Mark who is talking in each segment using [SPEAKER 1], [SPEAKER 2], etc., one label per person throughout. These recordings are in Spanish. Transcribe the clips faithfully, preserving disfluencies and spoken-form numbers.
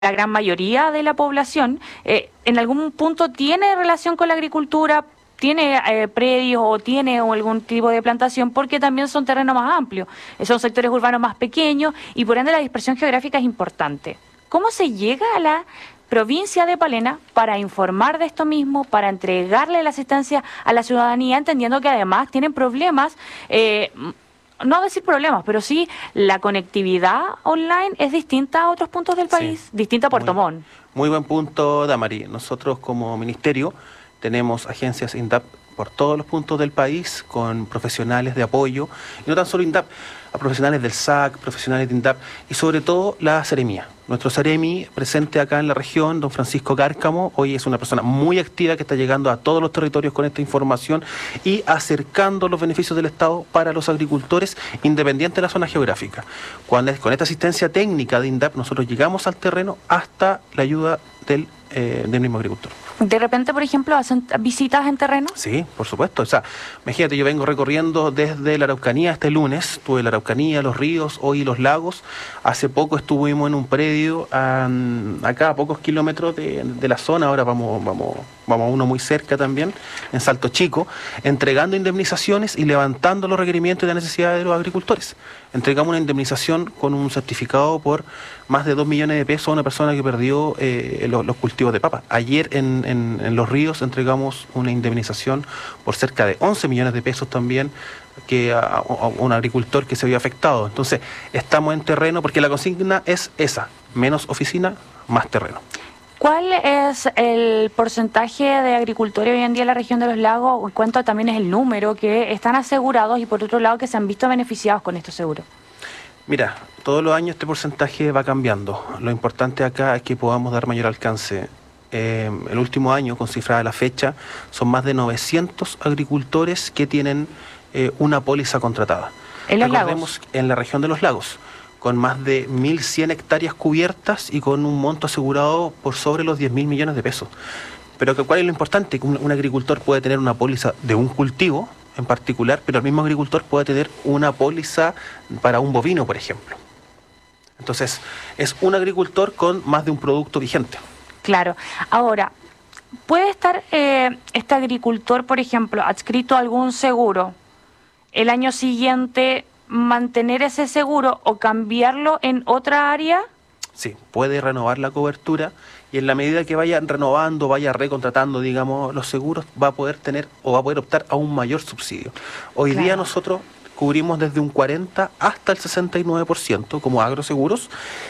[SPEAKER 1] la gran mayoría de la población, eh, en algún punto tiene relación con la agricultura, tiene eh, predios o tiene algún tipo de plantación, porque también son terrenos más amplios, eh, son sectores urbanos más pequeños y por ende la dispersión geográfica es importante. ¿Cómo se llega a la provincia de Palena para informar de esto mismo, para entregarle la asistencia a la ciudadanía, entendiendo que además tienen problemas, eh, no decir problemas, pero sí la conectividad online es distinta a otros puntos del país, sí, distinta a Puerto
[SPEAKER 2] muy,
[SPEAKER 1] Montt?
[SPEAKER 2] Muy buen punto, Damari. Nosotros como ministerio tenemos agencias INDAP por todos los puntos del país con profesionales de apoyo, y no tan solo INDAP, a profesionales del S A C, profesionales de INDAP y sobre todo la Seremía. Nuestro Seremi presente acá en la región, don Francisco Cárcamo, hoy es una persona muy activa que está llegando a todos los territorios con esta información y acercando los beneficios del Estado para los agricultores independiente de la zona geográfica. Cuando, con esta asistencia técnica de INDAP nosotros llegamos al terreno hasta la ayuda del, eh, del mismo agricultor.
[SPEAKER 1] ¿De repente, por ejemplo, hacen visitas en terreno?
[SPEAKER 2] Sí, por supuesto. O sea, imagínate, yo vengo recorriendo desde la Araucanía este lunes, tuve la Araucanía, los ríos, hoy los lagos. Hace poco estuvimos en un predio um, acá a pocos kilómetros de, de la zona, ahora vamos, vamos, vamos a uno muy cerca también, en Salto Chico, entregando indemnizaciones y levantando los requerimientos y las necesidades de los agricultores. Entregamos una indemnización con un certificado por más de dos millones de pesos a una persona que perdió eh, los, los cultivos de papa. Ayer en, en, en Los Ríos entregamos una indemnización por cerca de once millones de pesos también que a, a un agricultor que se había afectado. Entonces, estamos en terreno porque la consigna es esa, menos oficina, más terreno.
[SPEAKER 1] ¿Cuál es el porcentaje de agricultores hoy en día en la región de los lagos? ¿En cuánto también es el número que están asegurados y por otro lado que se han visto beneficiados con estos seguros?
[SPEAKER 2] Mira, todos los años este porcentaje va cambiando. Lo importante acá es que podamos dar mayor alcance. Eh, el último año, con cifra de la fecha, son más de novecientos agricultores que tienen eh, una póliza contratada.
[SPEAKER 1] ¿En los
[SPEAKER 2] Recordemos,
[SPEAKER 1] lagos?
[SPEAKER 2] En la región de los lagos, con más de mil cien hectáreas cubiertas y con un monto asegurado por sobre los diez mil millones de pesos. Pero ¿cuál es lo importante? Que un, un agricultor puede tener una póliza de un cultivo en particular, pero el mismo agricultor puede tener una póliza para un bovino, por ejemplo. Entonces, es un agricultor con más de un producto vigente.
[SPEAKER 1] Claro. Ahora, ¿puede estar eh, este agricultor, por ejemplo, adscrito a algún seguro el año siguiente, mantener ese seguro o cambiarlo en otra área?
[SPEAKER 2] Sí, puede renovar la cobertura y en la medida que vaya renovando, vaya recontratando, digamos, los seguros, va a poder tener o va a poder optar a un mayor subsidio. Hoy
[SPEAKER 1] Claro.
[SPEAKER 2] día nosotros cubrimos desde un cuarenta hasta el sesenta y nueve por ciento como agroseguros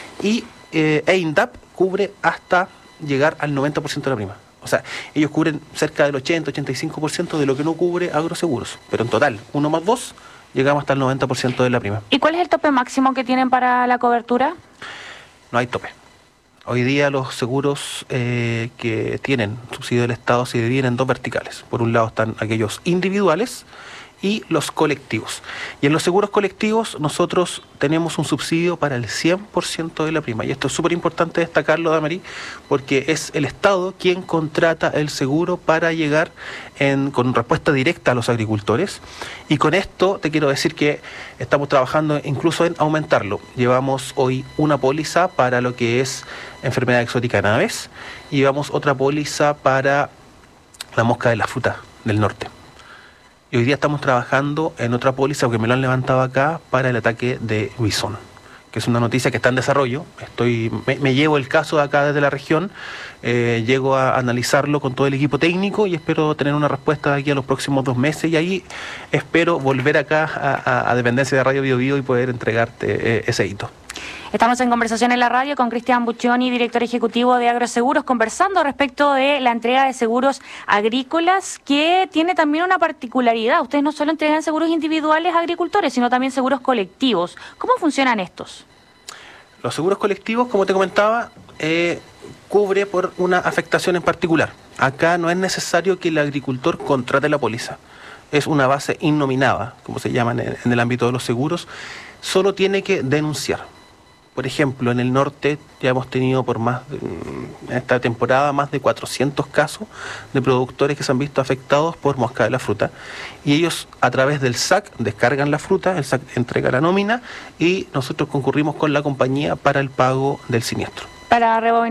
[SPEAKER 2] y eh, e INDAP cubre hasta llegar al noventa por ciento de la prima. O sea, ellos cubren cerca del ochenta, ochenta y cinco por ciento de lo que no cubre agroseguros, pero en total, uno más dos, llegamos hasta el noventa por ciento de la prima.
[SPEAKER 1] ¿Y cuál es el tope máximo que tienen para la cobertura?
[SPEAKER 2] No hay tope. Hoy día los seguros eh, que tienen subsidio del Estado se dividen en dos verticales. Por un lado están aquellos individuales y los colectivos. Y en los seguros colectivos nosotros tenemos un subsidio para el cien por ciento de la prima. Y esto es súper importante destacarlo, Damarí, porque es el Estado quien contrata el seguro para llegar en, con respuesta directa a los agricultores. Y con esto te quiero decir que estamos trabajando incluso en aumentarlo. Llevamos hoy una póliza para lo que es enfermedad exótica de aves y llevamos otra póliza para la mosca de la fruta del norte. Y hoy día estamos trabajando en otra póliza, porque me lo han levantado acá, para el ataque de bisón, que es una noticia que está en desarrollo. Estoy, me, me llevo el caso de acá desde la región, eh, llego a analizarlo con todo el equipo técnico y espero tener una respuesta de aquí a los próximos dos meses y ahí espero volver acá a, a, a dependencia de Radio Bio Bio y poder entregarte eh, ese hito.
[SPEAKER 1] Estamos en conversación en la radio con Cristian Buccioni, director ejecutivo de Agroseguros, conversando respecto de la entrega de seguros agrícolas, que tiene también una particularidad. Ustedes no solo entregan seguros individuales a agricultores, sino también seguros colectivos. ¿Cómo funcionan estos?
[SPEAKER 2] Los seguros colectivos, como te comentaba, eh, cubre por una afectación en particular. Acá no es necesario que el agricultor contrate la póliza. Es una base innominada, como se llama en, en el ámbito de los seguros. Solo tiene que denunciar. Por ejemplo, en el norte ya hemos tenido por más de, en esta temporada más de cuatrocientos casos de productores que se han visto afectados por mosca de la fruta. Y ellos a través del S A C descargan la fruta, el S A C entrega la nómina y nosotros concurrimos con la compañía para el pago del siniestro.
[SPEAKER 1] Para rebobinar.